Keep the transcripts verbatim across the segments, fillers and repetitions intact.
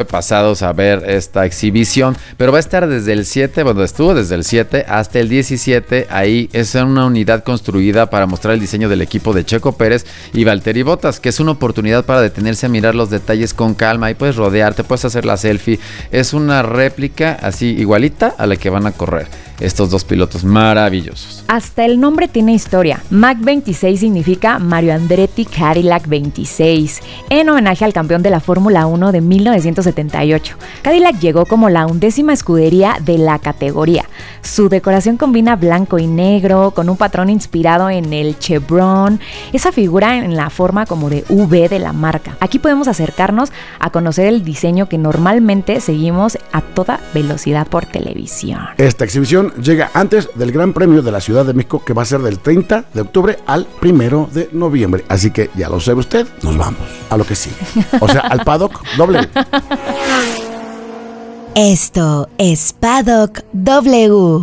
pasados a ver esta exhibición, pero va a estar desde el siete, bueno, estuvo desde el siete hasta el diecisiete, ahí es una unidad construida para mostrar el diseño del equipo de Checo Pérez y Valtteri Bottas, que es una oportunidad para detenerse a mirar los detalles con calma y puedes rodearte, puedes hacer la selfie, es una réplica así igualita a la que van a correr estos dos pilotos maravillosos. Hasta el nombre tiene historia. Mac veintiséis significa Mario Andretti Cadillac veintiséis, en homenaje al campeón de la Fórmula uno de mil novecientos setenta y ocho. Cadillac llegó como la undécima escudería de la categoría. Su decoración combina blanco y negro con un patrón inspirado en el chevron, esa figura en la forma como de V de la marca. Aquí podemos acercarnos a conocer el diseño que normalmente seguimos a toda velocidad por televisión. Esta exhibición llega antes del Gran Premio de la Ciudad de México, que va a ser del treinta de octubre al primero de noviembre. Así que ya lo sabe usted, nos vamos a lo que sigue. O sea, al Paddock W. Esto es Paddock W.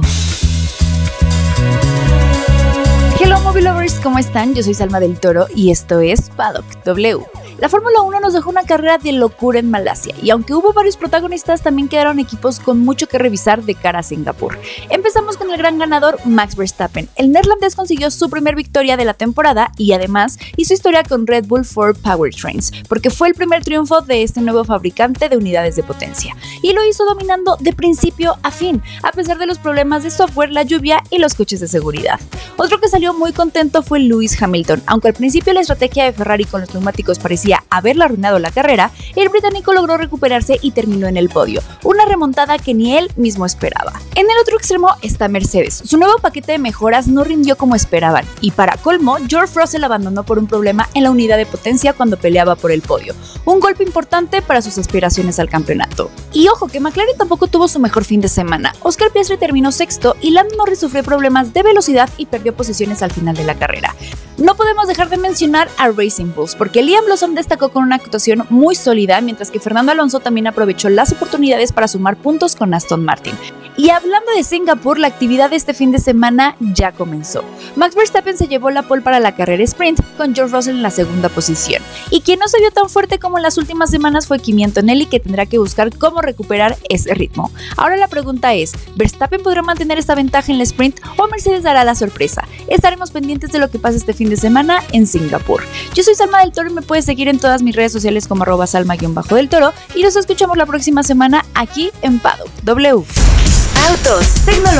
Hello Movie Lovers, ¿cómo están? Yo soy Salma del Toro y esto es Paddock W. La Fórmula uno nos dejó una carrera de locura en Malasia y aunque hubo varios protagonistas, también quedaron equipos con mucho que revisar de cara a Singapur. Empezamos con el gran ganador Max Verstappen. El neerlandés consiguió su primer victoria de la temporada y además hizo historia con Red Bull Ford Powertrains, porque fue el primer triunfo de este nuevo fabricante de unidades de potencia. Y lo hizo dominando de principio a fin, a pesar de los problemas de software, la lluvia y los coches de seguridad. Otro que salió muy contento fue Lewis Hamilton. Aunque al principio la estrategia de Ferrari con los neumáticos parecía haberle arruinado la carrera, el británico logró recuperarse y terminó en el podio, una remontada que ni él mismo esperaba. En el otro extremo está Mercedes. Su nuevo paquete de mejoras no rindió como esperaban y para colmo, George Russell abandonó por un problema en la unidad de potencia cuando peleaba por el podio, un golpe importante para sus aspiraciones al campeonato. Y ojo que McLaren tampoco tuvo su mejor fin de semana. Oscar Piastri terminó sexto y Lando Norris sufrió problemas de velocidad y perdió posiciones al final de la carrera. No podemos dejar de mencionar a Racing Bulls, porque Liam Lawson destacó con una actuación muy sólida, mientras que Fernando Alonso también aprovechó las oportunidades para sumar puntos con Aston Martin. Y hablando de Singapur, la actividad de este fin de semana ya comenzó. Max Verstappen se llevó la pole para la carrera sprint, con George Russell en la segunda posición. Y quien no se vio tan fuerte como en las últimas semanas fue Kimi Antonelli, que tendrá que buscar cómo recuperar ese ritmo. Ahora la pregunta es, ¿Verstappen podrá mantener esta ventaja en la sprint o Mercedes dará la sorpresa? Estaremos pendientes de lo que pase este fin de semana en Singapur. Yo soy Salma del Toro y me puedes seguir en todas mis redes sociales como arroba salma-del Toro y nos escuchamos la próxima semana aquí en Paddock W. Autos, tecnología.